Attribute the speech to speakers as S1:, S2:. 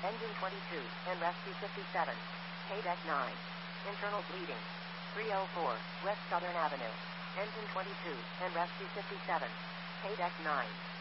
S1: Engine 22, and rescue 57. Paydeck 9. Internal bleeding. 304, West Southern Avenue. Engine 22, and rescue 57. Paydeck 9.